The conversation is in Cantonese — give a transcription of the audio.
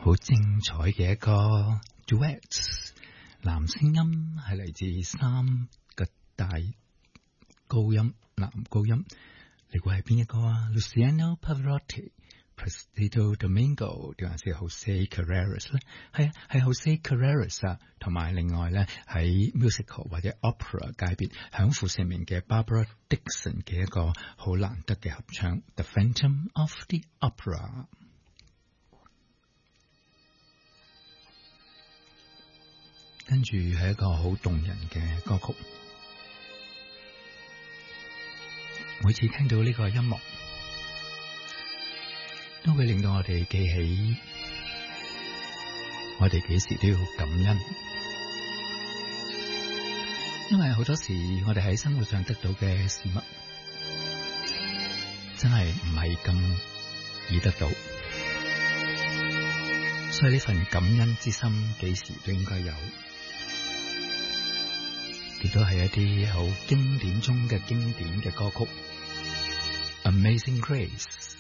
好精彩嘅一個 duet， 男聲音係嚟自3個大高音，男高音，你估係邊一個啊 ？Luciano Pavarotti、Placido Domingo 定還是 Jose Carreras 咧？係Jose Carreras 啊，同埋另外咧喺 musical 或者 opera 界別享負盛名嘅 Barbara Dickson 嘅一個好難得嘅合唱 The Phantom of the Opera。跟住係一個好動人嘅歌曲，每次聽到呢個音樂，都會令到我哋記起，我哋幾時都要感恩，因為好多時我哋喺生活上得到嘅事物，真係唔係咁易得到，所以呢份感恩之心，幾時都應該有。亦都係一啲好經典中嘅經典嘅歌曲，《Amazing Grace》